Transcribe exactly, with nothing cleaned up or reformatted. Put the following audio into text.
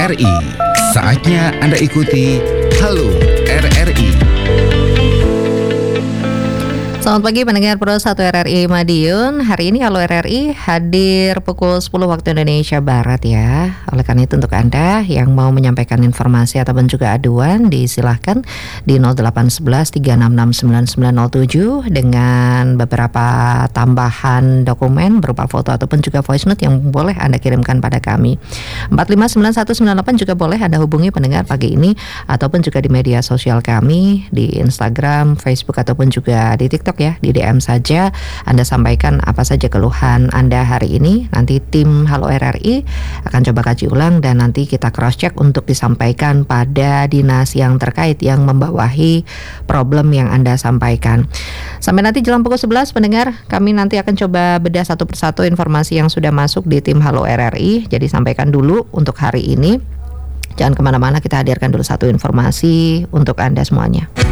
R I. Saatnya Anda ikuti Halo R R I. Selamat pagi pendengar Pro satu R R I Madiun. Hari ini Halo R R I hadir pukul sepuluh waktu Indonesia Barat ya. Oleh karena itu untuk Anda yang mau menyampaikan informasi ataupun juga aduan, disilahkan di nol delapan satu satu tiga enam enam sembilan sembilan nol tujuh dengan beberapa tambahan dokumen berupa foto ataupun juga voice note yang boleh Anda kirimkan pada kami. empat lima sembilan satu sembilan delapan juga boleh Anda hubungi pendengar pagi ini ataupun juga di media sosial kami di Instagram, Facebook ataupun juga di TikTok ya, di D M saja Anda sampaikan apa saja keluhan Anda hari ini. Nanti tim Halo R R I akan coba kaji ulang dan nanti kita cross check untuk disampaikan pada dinas yang terkait yang membawahi problem yang Anda sampaikan. Sampai nanti jelang pukul sebelas pendengar, kami nanti akan coba bedah satu persatu informasi yang sudah masuk di tim Halo R R I. Jadi sampaikan dulu untuk hari ini. Jangan kemana-mana, kita hadirkan dulu satu informasi untuk Anda semuanya.